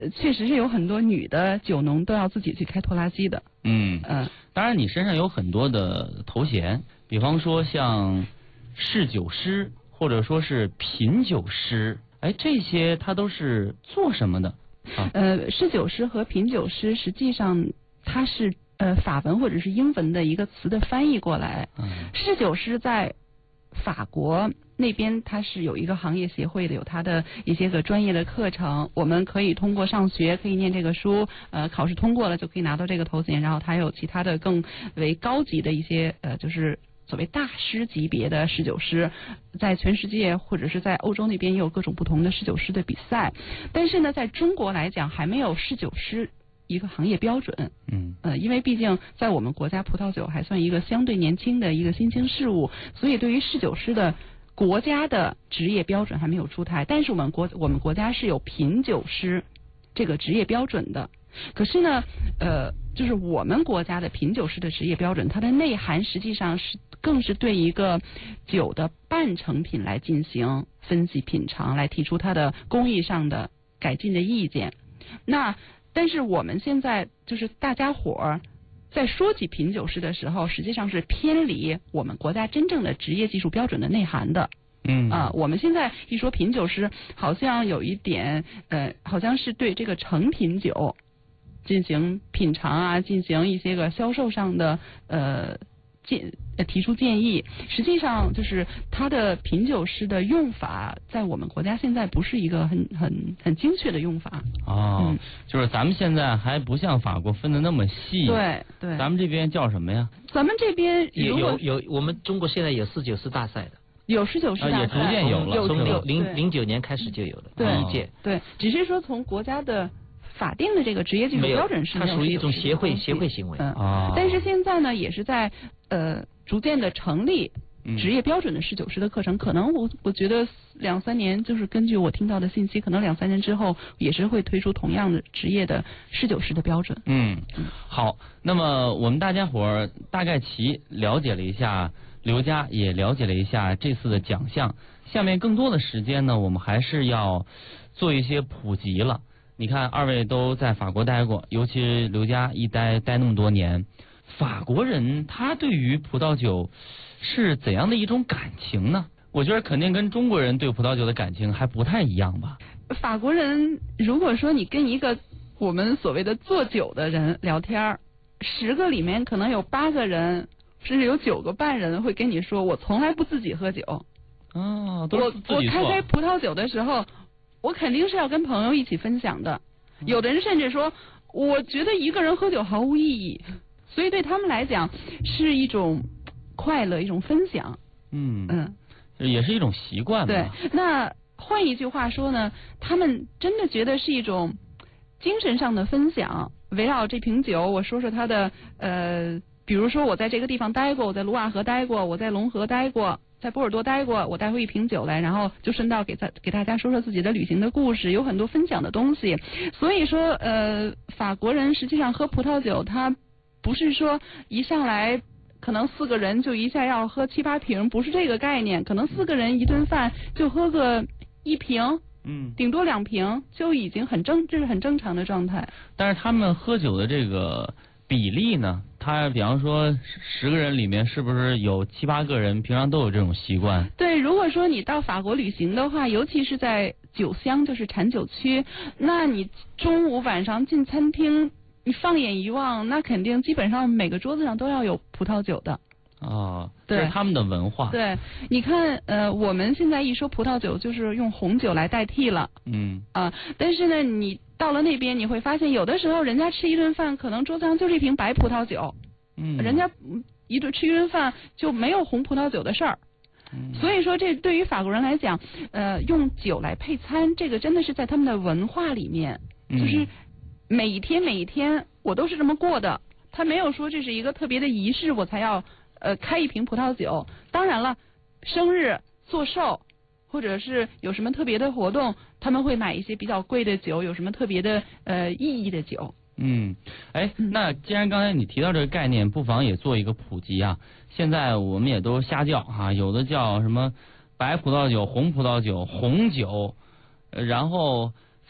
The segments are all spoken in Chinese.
确实是有很多女的酒农都要自己去开拖拉机的。 当然你身上有很多的头衔，比方说像侍酒师或者说是品酒师，这些它都是做什么的？ 侍酒师和品酒师实际上它是法文或者是英文的一个词的翻译过来。侍酒师在法国那边它是有一个行业协会的，有它的一些个专业的课程，我们可以通过上学可以念这个书，考试通过了就可以拿到这个头衔，然后它有其他的更为高级的一些就是所谓大师级别的侍酒师，在全世界或者是在欧洲那边也有各种不同的侍酒师的比赛，但是呢在中国来讲还没有侍酒师一个行业标准。因为毕竟在我们国家葡萄酒还算一个相对年轻的一个新兴事物，所以对于侍酒师的国家的职业标准还没有出台，但是我们国家是有品酒师这个职业标准的。可是呢就是我们国家的品酒师的职业标准，它的内涵实际上是更是对一个酒的半成品来进行分析品尝，来提出它的工艺上的改进的意见。但是我们现在就是大家伙儿在说起品酒师的时候，实际上是偏离我们国家真正的职业技术标准的内涵的。我们现在一说品酒师，好像有一点好像是对这个成品酒进行品尝啊，进行一些个销售上的提出建议。实际上就是它的品酒师的用法在我们国家现在不是一个很精确的用法。 就是咱们现在还不像法国分的那么细。 对， 咱们这边叫什么呀？ 咱们这边有我们中国现在有侍酒师大赛的， 有侍酒师大赛， 也逐渐有了， 从09年开始就有了，第一届。 对，只是说从国家的法定的这个职业技术标准是它属于一种协会行为。 但是现在呢，也是在逐渐的成立职业标准的侍酒师的课程。可能我觉得2-3年，就是根据我听到的信息，可能2-3年之后也是会推出同样的职业的侍酒师的标准。 好，那么我们大家伙儿大概了解了一下刘佳，也了解了一下这次的奖项。下面更多的时间呢，我们还是要做一些普及了。你看二位都在法国待过，尤其刘佳一待那么多年，法国人他对于葡萄酒是怎样的一种感情呢？我觉得肯定跟中国人对葡萄酒的感情还不太一样吧。 法国人如果说你跟一个我们所谓的做酒的人聊天，10个里面可能有8个人甚至有9个半人会跟你说，我从来不自己喝酒。 都是自己做。 我开葡萄酒的时候，我肯定是要跟朋友一起分享的。有的人甚至说，我觉得一个人喝酒毫无意义，所以对他们来讲是一种快乐，一种分享。 也是一种习惯吧。 对，那换一句话说呢，他们真的觉得是一种精神上的分享。围绕这瓶酒，我说说它的比如说我在这个地方待过，我在卢瓦河待过，我在龙河待过，在波尔多待过，我带回一瓶酒来，然后就顺道给大家说说自己的旅行的故事，有很多分享的东西。所以说法国人实际上喝葡萄酒，他不是说一上来可能4个人就一下要喝7、8瓶，不是这个概念。可能4个人一顿饭就喝个1瓶，顶多2瓶就已经这是很正常的状态。 但是他们喝酒的这个比例呢？他比方说10个人里面是不是有7、8个人平常都有这种习惯？ 对，如果说你到法国旅行的话，尤其是在酒乡，就是产酒区，那你中午晚上进餐厅，你放眼一望，那肯定基本上每个桌子上都要有葡萄酒的。 这是他们的文化。 对，你看我们现在一说葡萄酒，就是用红酒来代替了。但是呢，你到了那边你会发现，有的时候人家吃一顿饭，可能桌子上就是一瓶白葡萄酒。人家吃一顿饭就没有红葡萄酒的事儿。所以说，这对于法国人来讲，用酒来配餐，这个真的是在他们的文化里面，就是每一天我都是这么过的。他没有说这是一个特别的仪式，我才要开一瓶葡萄酒。当然了，生日、做寿，或者是有什么特别的活动，他们会买一些比较贵的酒，有什么特别的意义的酒。 那既然刚才你提到这个概念，不妨也做一个普及啊。现在我们也都瞎叫有的叫什么白葡萄酒、红葡萄酒、红酒，然后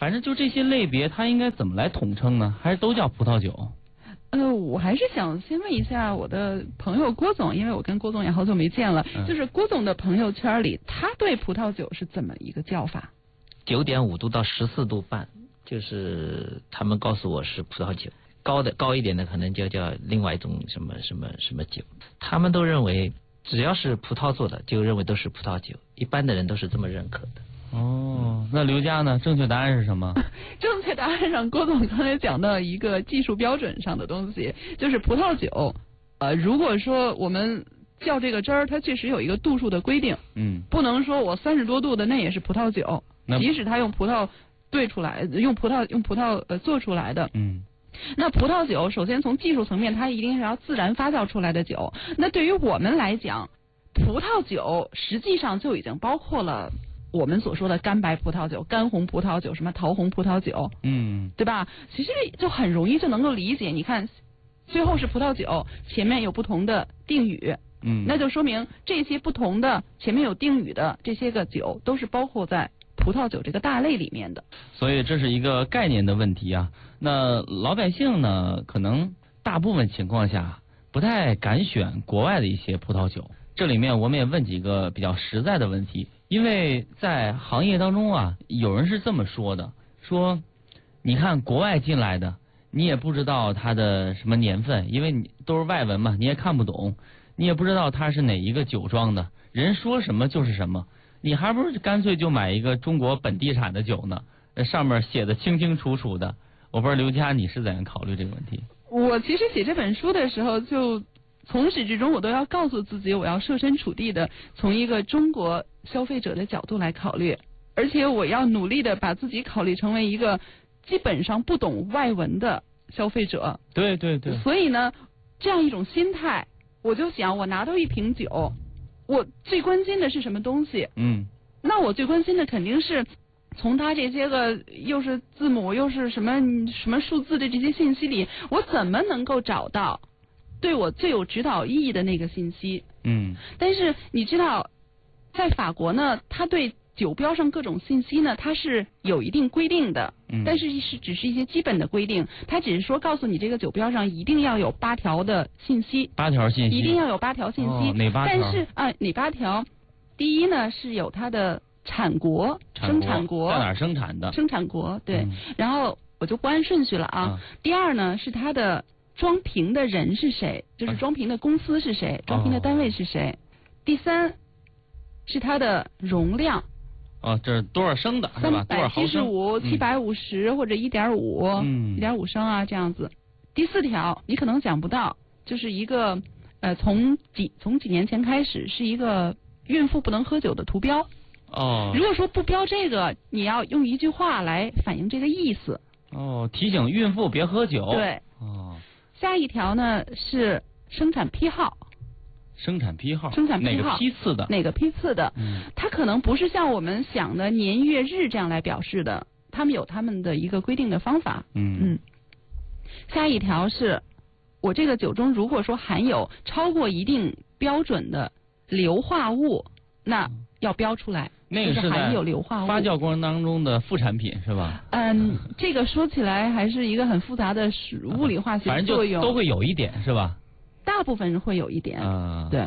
反正就这些类别，它应该怎么来统称呢？还是都叫葡萄酒？ 我还是想先问一下我的朋友郭总，因为我跟郭总也好久没见了。就是郭总的朋友圈里，他对葡萄酒是怎么一个叫法 ？9.5度到14度半，就是他们告诉我是葡萄酒。高一点的可能就叫另外一种什么酒。他们都认为只要是葡萄做的，就认为都是葡萄酒。一般的人都是这么认可的。 那刘佳呢？正确答案是什么？ 正确答案上，郭总刚才讲到一个技术标准上的东西，就是葡萄酒。如果说我们叫这个汁儿，它确实有一个度数的规定。不能说我30多度的那也是葡萄酒，即使它用葡萄兑出来，用葡萄做出来的。那葡萄酒首先从技术层面，它一定是要自然发酵出来的酒。那对于我们来讲，葡萄酒实际上就已经包括了我们所说的干白葡萄酒、干红葡萄酒、什么桃红葡萄酒，对吧？其实就很容易就能够理解。你看，最后是葡萄酒，前面有不同的定语，那就说明这些不同的前面有定语的这些个酒都是包括在葡萄酒这个大类里面的。 所以这是一个概念的问题啊。那老百姓呢，可能大部分情况下不太敢选国外的一些葡萄酒。这里面我们也问几个比较实在的问题。因为在行业当中啊，有人是这么说的，说你看国外进来的，你也不知道它的什么年份，因为你都是外文嘛，你也看不懂，你也不知道它是哪一个酒庄的，人说什么就是什么，你还不如干脆就买一个中国本地产的酒呢，上面写的清清楚楚的。我不知道刘佳你是怎样考虑这个问题？ 我其实写这本书的时候，就从始至终我都要告诉自己，我要设身处地的从一个中国消费者的角度来考虑，而且我要努力的把自己考虑成为一个基本上不懂外文的消费者。 对。 所以呢，这样一种心态，我就想，我拿到一瓶酒，我最关心的是什么东西？那我最关心的肯定是从它这些个又是字母又是什么数字的这些信息里，我怎么能够找到对我最有指导意义的那个信息？但是你知道，在法国呢，它对酒标上各种信息呢，它是有一定规定的，但是只是一些基本的规定，它只是说告诉你这个酒标上一定要有8条的信息 ，8条信息， 一定要有8条信息。 哪8条？ 但是哪8条？第一呢是有它的生产国， 在哪儿生产的？ 生产国，对。然后我就不按顺序了啊。第二呢是它的装瓶的人是谁，就是装瓶的公司是谁，装瓶的单位是谁。第三是它的容量。 这是多少升的是吧？多少毫升 ？375、750或者1.5升啊，这样子。第4条你可能想不到，就是一个从几年前开始是一个孕妇不能喝酒的图标。如果说不标这个，你要用一句话来反映这个意思。 提醒孕妇别喝酒。 对。下一条呢是生产批号。哪个批次的？它可能不是像我们想的年月日这样来表示的，他们有他们的一个规定的方法。下一条是我这个酒中如果说含有超过一定标准的硫化物，那要标出来。 那个是含有硫化物发酵过程当中的副产品是吧？ 这个说起来还是一个很复杂的物理化学作用， 反正就都会有一点是吧？ 大部分会有一点。对。